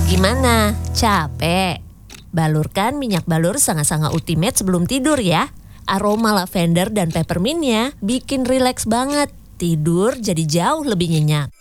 Gimana? Capek? Balurkan minyak balur Sanga-Sanga Ultimate sebelum tidur ya. Aroma lavender dan peppermintnya bikin rileks banget. Tidur jadi jauh lebih nyenyak.